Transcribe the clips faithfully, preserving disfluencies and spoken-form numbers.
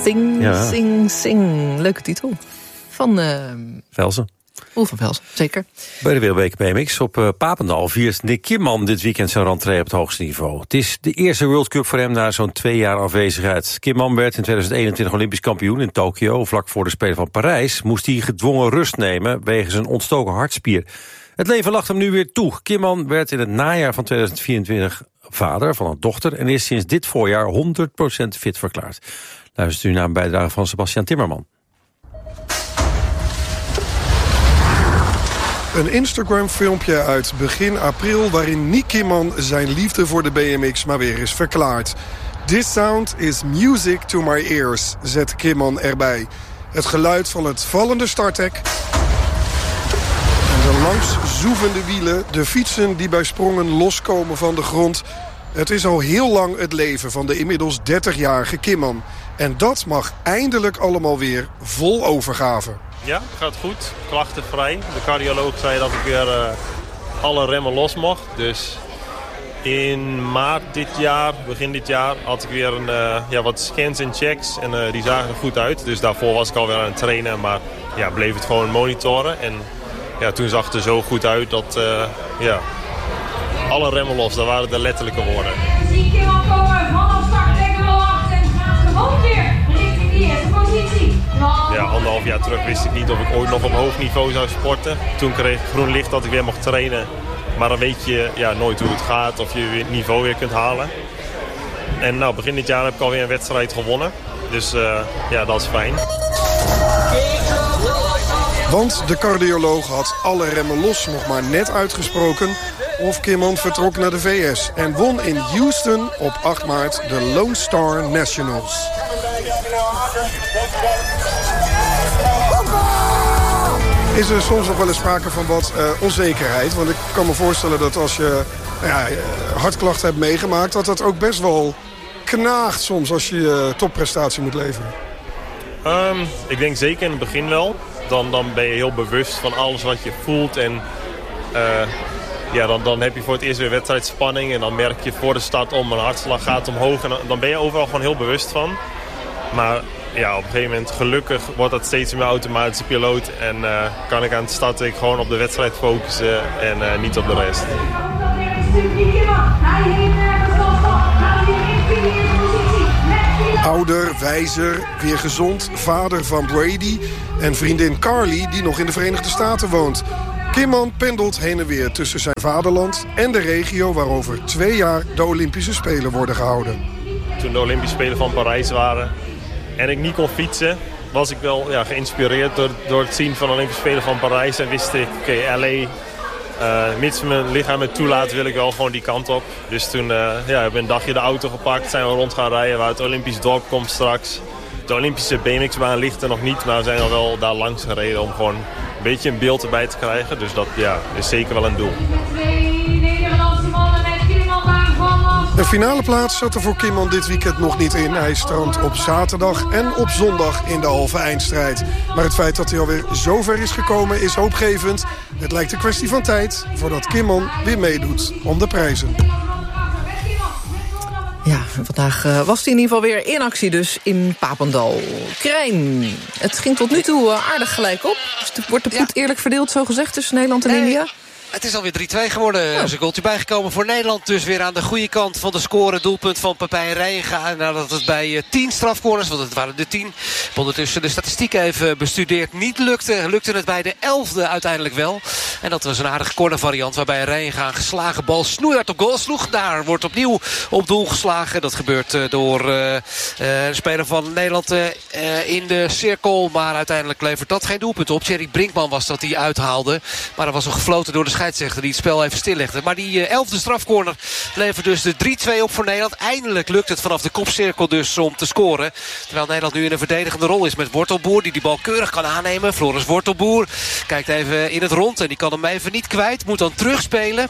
Sing, Ja. sing, sing. Leuke titel. Van uh, Velsen. Roel van Velsen, zeker. Bij de Wereldbeker B M X op uh, Papendal viert Nick Kimman dit weekend zijn rentree op het hoogste niveau. Het is de eerste World Cup voor hem na zo'n twee jaar afwezigheid. Kimman werd in tweeduizend eenentwintig Olympisch kampioen in Tokio. Vlak voor de Spelen van Parijs moest hij gedwongen rust nemen wegens een ontstoken hartspier. Het leven lacht hem nu weer toe. Kimman werd in het najaar van tweeduizend vierentwintig vader van een dochter en is sinds dit voorjaar honderd procent fit verklaard. Luistert u naar een bijdrage van Sebastian Timmerman. Een Instagram-filmpje uit begin april waarin Nick Kimman zijn liefde voor de B M X maar weer is verklaard. This sound is music to my ears, zet Kimman erbij. Het geluid van het vallende starthek en de langs zoevende wielen, de fietsen die bij sprongen loskomen van de grond. Het is al heel lang het leven van de inmiddels dertigjarige Kimman. En dat mag eindelijk allemaal weer vol overgave. Ja, het gaat goed. Klachtenvrij. De cardioloog zei dat ik weer uh, alle remmen los mocht. Dus in maart dit jaar, begin dit jaar, had ik weer een, uh, ja, wat scans en checks. En uh, die zagen er goed uit. Dus daarvoor was ik alweer aan het trainen. Maar ja, bleef het gewoon monitoren. En ja, toen zag het er zo goed uit dat uh, ja, alle remmen los. Dat waren de letterlijke woorden. Zie Kimman komen vanaf start, lekker wel acht en gaat gewoon weer richting die eerste positie. Ja, anderhalf jaar terug wist ik niet of ik ooit nog op hoog niveau zou sporten. Toen kreeg ik groen licht dat ik weer mocht trainen. Maar dan weet je ja, nooit hoe het gaat of je het niveau weer kunt halen. En nou, begin dit jaar heb ik alweer een wedstrijd gewonnen. Dus uh, ja, dat is fijn. Want de cardioloog had alle remmen los nog maar net uitgesproken. Of Kimman vertrok naar de V S en won in Houston op acht maart de Lone Star Nationals. Is er soms nog wel eens sprake van wat uh, onzekerheid? Want ik kan me voorstellen dat als je nou ja, hartklachten hebt meegemaakt, dat dat ook best wel knaagt soms als je je topprestatie moet leveren. Um, ik denk zeker in het begin wel. Dan, dan ben je heel bewust van alles wat je voelt. En uh, ja, dan, dan heb je voor het eerst weer wedstrijdspanning. En dan merk je voor de start om, een hartslag gaat omhoog. En dan, dan ben je overal gewoon heel bewust van. Maar ja, op een gegeven moment gelukkig wordt dat steeds meer automatische piloot. En uh, kan ik aan het starten gewoon op de wedstrijd focussen en uh, niet op de rest. Ouder, wijzer, weer gezond, vader van Brady en vriendin Carly die nog in de Verenigde Staten woont. Kimman pendelt heen en weer tussen zijn vaderland en de regio waar over twee jaar de Olympische Spelen worden gehouden. Toen de Olympische Spelen van Parijs waren en ik niet kon fietsen, was ik wel ja, geïnspireerd door, door het zien van de Olympische Spelen van Parijs. En wist ik, oké, okay, L A, uh, mits mijn lichaam het toelaat, wil ik wel gewoon die kant op. Dus toen uh, ja, hebben we een dagje de auto gepakt, zijn we rond gaan rijden waar het Olympisch dorp komt straks. De Olympische B M X-baan ligt er nog niet, maar we zijn al wel daar langs gereden om gewoon een beetje een beeld erbij te krijgen. Dus dat ja, is zeker wel een doel. De finale plaats zat er voor Kimman dit weekend nog niet in. Hij strandt op zaterdag en op zondag in de halve eindstrijd. Maar het feit dat hij alweer zo ver is gekomen is hoopgevend. Het lijkt een kwestie van tijd voordat Kimman weer meedoet om de prijzen. Ja, vandaag uh, was hij in ieder geval weer in actie dus in Papendal. Krijn, het ging tot nu toe uh, aardig gelijk op. Dus wordt de poet ja. eerlijk verdeeld, zo gezegd, tussen Nederland en nee. India? Het is alweer drie twee geworden. Er is een goaltje bijgekomen voor Nederland. Dus weer aan de goede kant van de score. Doelpunt van Pepijn Reijnga. Nadat het bij tien strafcorners, want het waren de tien. Ondertussen de statistiek even bestudeerd. Niet lukte. Lukte het bij de elfde uiteindelijk wel. En dat was een aardige cornervariant. Waarbij Reijnga een geslagen bal snoeihard op goal sloeg. Daar wordt opnieuw op doel geslagen. Dat gebeurt door uh, uh, de speler van Nederland uh, in de cirkel. Maar uiteindelijk levert dat geen doelpunt op. Thierry Brinkman was dat die uithaalde. Maar er was nog gefloten door de scheidsrechter die het spel even stillegde. Maar die uh, elfde strafcorner levert dus de drie twee op voor Nederland. Eindelijk lukt het vanaf de kopcirkel dus om te scoren. Terwijl Nederland nu in een verdedigende rol is met Wortelboer. Die die bal keurig kan aannemen. Floris Wortelboer kijkt even in het rond. En die kan hem even niet kwijt. Moet dan terugspelen.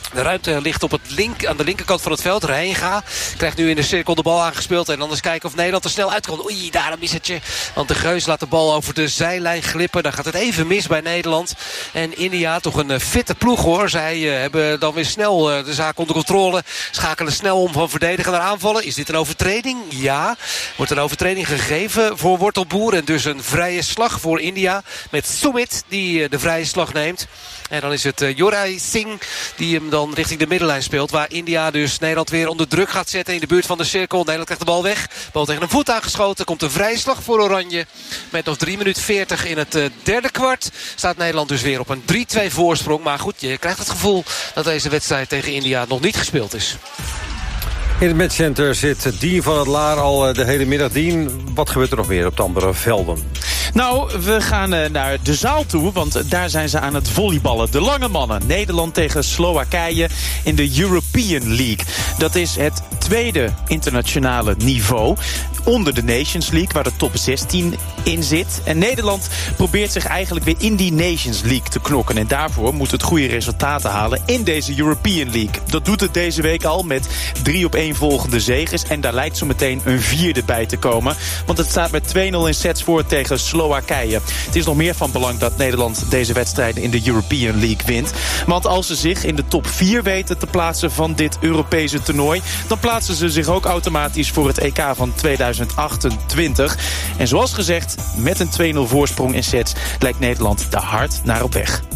De ruimte ligt op het link, aan de linkerkant van het veld. Reinga krijgt nu in de cirkel de bal aangespeeld. En dan eens kijken of Nederland er snel uitkomt. Oei, daar een missetje. Want de Geus laat de bal over de zijlijn glippen. Dan gaat het even mis bij Nederland. En India, toch een uh, fitte ploeg hoor. Zij uh, hebben dan weer snel uh, de zaak onder controle. Schakelen snel om van verdedigen naar aanvallen. Is dit een overtreding? Ja. Wordt een overtreding gegeven voor Wortelboer. En dus een vrije slag voor India. Met Sumit die uh, de vrije slag neemt. En dan is het uh, Jorai Singh die hem dan richting de middenlijn speelt. Waar India dus Nederland weer onder druk gaat zetten in de buurt van de cirkel. Nederland krijgt de bal weg. Bal tegen een voet aangeschoten. Komt een vrije slag voor Oranje. Met nog drie minuten veertig in het uh, derde kwart staat Nederland dus weer op een drie twee voorsprong. Maar goed, je krijgt het gevoel dat deze wedstrijd tegen India nog niet gespeeld is. In het matchcenter zit Dien van het Laar al de hele middag. Dien, wat gebeurt er nog meer op de andere velden? Nou, we gaan uh, naar de zaal toe, want daar zijn ze aan het volleyballen. De lange mannen. Nederland tegen Slowakije in de European League. Dat is het tweede internationale niveau onder de Nations League, waar de top zestien in zit. En Nederland probeert zich eigenlijk weer in die Nations League te knokken. En daarvoor moet het goede resultaten halen in deze European League. Dat doet het deze week al met drie op één volgende zeges. En daar lijkt zo meteen een vierde bij te komen. Want het staat met twee nul in sets voor tegen Slowakije. Het is nog meer van belang dat Nederland deze wedstrijden in de European League wint. Want als ze zich in de top vier weten te plaatsen van dit Europese toernooi, dan plaatsen ze zich ook automatisch voor het E K van tweeduizend achtentwintig. En zoals gezegd, met een twee nul voorsprong in sets lijkt Nederland daar hard naar op weg.